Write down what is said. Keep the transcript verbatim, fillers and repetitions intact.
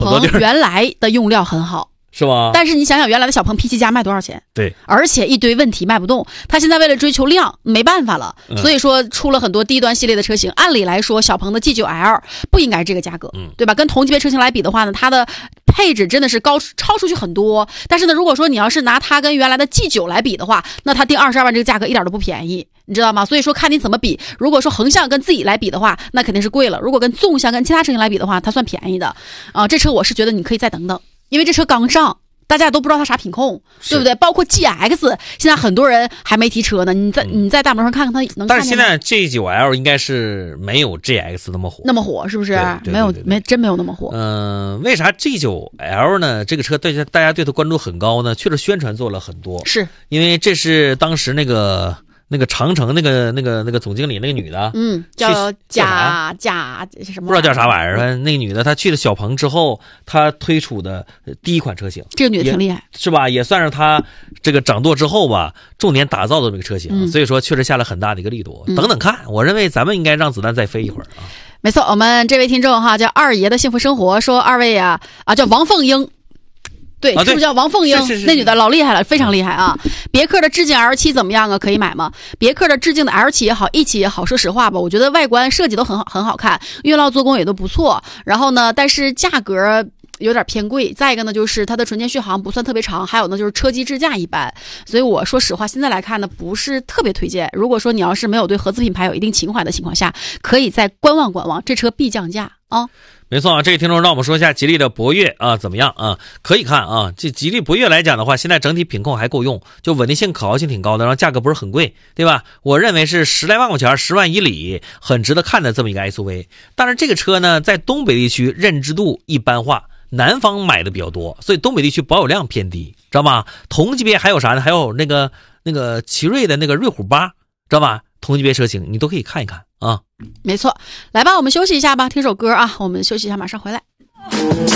鹏原来的用料很好。 是吗？ 但是你想想，原来的小鹏 P 七 加卖多少钱？ 对， 而且一堆问题卖不动。他现在为了追求量，没办法了， 嗯、 所以说出了很多低端系列的车型。按理来说，小鹏的 G 九 L 不应该这个价格， 嗯， 对吧？跟同级别车型来比的话呢，它的配置真的是高超出去很多。但是呢，如果说你要是拿它跟原来的 G 九 来比的话，那它定二十二万这个价格一点都不便宜，你知道吗？所以说看你怎么比。如果说横向跟自己来比的话，那肯定是贵了；如果跟纵向跟其他车型来比的话，它算便宜的。啊、呃，这车我是觉得你可以再等等，因为这车刚上。大家都不知道它啥品控，对不对？包括 G X， 现在很多人还没提车呢。你在、嗯、你在大马路上看看它能看见吗？ 但是现在 G 九 L 应该是没有 G X 那么火， 那么火是不是？ 对对对对对没有，没真没有那么火。 嗯、呃，为啥 G 九 L 呢？这个车对大家对它关注很高呢？确实宣传做了很多， 是因为这是当时那个。那个长城那个那个那个总经理那个女的， 嗯，叫贾贾什么， 不知道叫啥玩意儿。那个女的她去了小鹏之后，她推出的第一款车型， 这个女的挺厉害， 是吧？也算是她这个掌舵之后吧，重点打造的这个车型， 嗯、 所以说确实下了很大的一个力度。 嗯、 等等看，我认为咱们应该让子弹再飞一会儿啊。 没错，我们这位听众哈叫二爷的幸福生活说，二位啊啊叫王凤英。对， 啊、对是不是叫王凤英？ 是是是那女的老厉害了，非常厉害啊！别克的致敬 L 七 怎么样啊？可以买吗？别克的致敬的 L 七 也好 ， E 七 也好，说实话吧，我觉得外观设计都很好，很好看，运料做工也都不错。然后呢，但是价格有点偏贵。再一个呢，就是它的纯电续航不算特别长，还有呢就是车机支架一般。所以我说实话，现在来看呢，不是特别推荐。如果说你要是没有对合资品牌有一定情怀的情况下，可以再观望观望，这车必降价啊。 没错啊，这位听众让我们说一下吉利的博越啊怎么样啊？可以看啊，这吉利博越来讲的话，现在整体品控还够用，就稳定性、可靠性挺高的，然后价格不是很贵，对吧？我认为是十来万块钱，十万以里，很值得看的这么一个 S U V。但是这个车呢，在东北地区认知度一般化，南方买的比较多，所以东北地区保有量偏低，知道吗？同级别还有啥呢？还有那个那个奇瑞的那个瑞虎八，知道吧？同级别车型你都可以看一看啊。 没错，来吧，我们休息一下吧，听首歌啊，我们休息一下，马上回来。